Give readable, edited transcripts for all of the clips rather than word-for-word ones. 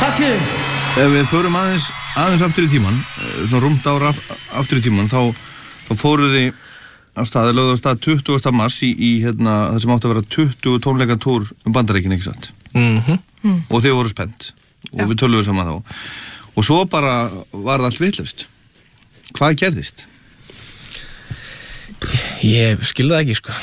Takk fyrir. Ef við förum aðeins aftur í tíman, svona rúmt ára aftur í tíman, þá fóruð þið af stað, lögðu á stað 20. mars í það sem átti að vera 20 tónleikatúr Bandaríkin, ekki satt? Og þið voru spennt og við töluðum saman þá. Og svo bara var það allt vitlaust. Hvað gerðist? Ég skilði það ekki, sko.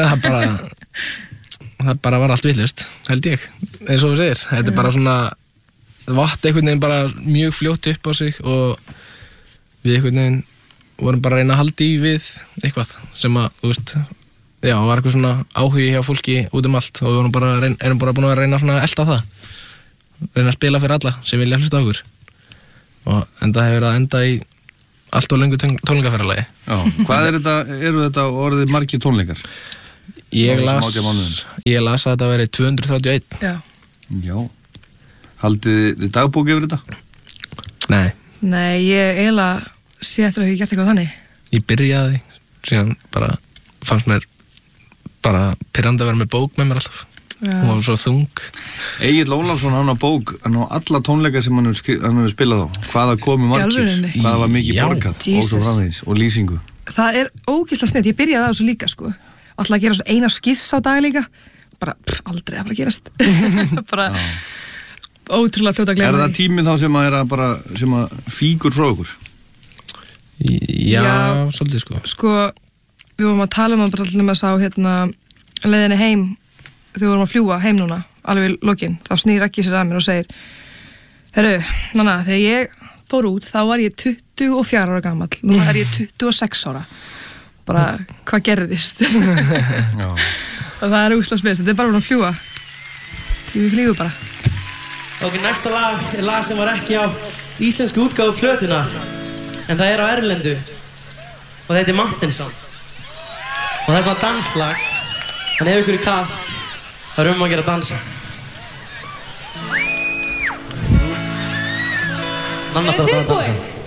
Það bara var allt vitlaust, held ég, eins og þú segir. Þetta bara svona, vatt einhvern veginn bara mjög fljótt upp á sig og við einhvern veginn vorum bara að reyna að halda í við eitthvað sem að, þú veist, já, var eitthvað svona áhugi hjá fólki út allt og við vorum bara, erum bara búin að reyna svona að elta það. Reyna að spila fyrir alla sem vilja hlusta okkur. Og enda hefur það enda í allt og löngu tónleikaferðalagi. Já, hvað eru þetta orðið margir tónleikar? Ég las að þetta veri 231. Já. Haldið þið dagbók yfir þetta? Nei, ég eiginlega sé eftir að ég gert eitthvað þannig. Ég byrjaði, síðan bara fannst mér bara pirrandi að vera með bók með mér alltaf. Hún var svo þung. Egill Ólafsson, hann á bók, hann á alla tónleika sem hann hefur spilað á. Hvaða komu margir, hvaða var mikið borgað og svo framvegis og lýsingu. Það er ógeðslega snett, ég byrjaði á þessu líka, sko. Alltaf að gera svo eina skiss á dag líka. Bara, aldrei að fara að gerast. Bara ótrúlega fljótt að gleyma því. Það tíminn þá sem að fíkur frá okkur? Já, svolítið, Sko, við vorum að tala bara allir með að sá leiðinni heim, þegar við vorum að fljúga heim núna, alveg í lokin, þá snýr ekki sér að mér og segir, Nanna, þegar ég fór út, þá var ég 24 ára gamall, núna er ég 26 ára. Bara, hvað gerðist? Og það er úslega spes, þetta er bara að fljúga. Við flýgum bara. Ok, næsta lag er lag sem var ekki á íslensku útgáfu plötuna, en það er á erlendu og þetta er Mountain Sound og það er svona danslag, þannig ef ykkur er kalt þá er að gera að dansa. Nanna þarf að dansa.